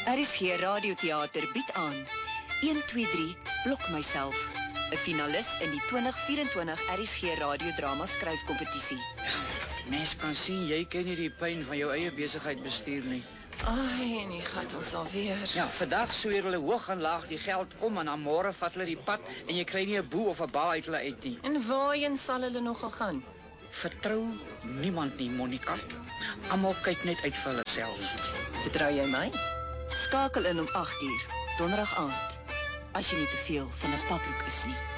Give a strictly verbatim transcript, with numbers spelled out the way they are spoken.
R S G Radioteater bied aan een twee drie Blok myself, 'n finalis in die twintig vyf-en-twintig R S G radiodrama skryfkompetisie. Mens kan sien, jy ken nie die pyn van jou eie besigheid bestuur nie. Ai, en die gat ons alweer. Ja, vandag sweer hulle hoog en laag die geld kom en dan môre vat hulle die pad en jy kry nie 'n boe of 'n ba uit hulle uit nie. En waarheen sal hulle nogal gaan? Vertrou niemand nie, Monica. Almal kyk net uit vir hulle self. Vertrou jy my? Skakel in om agt uur, donderdag aand, as jy nie te veel van 'n papbroek is nie.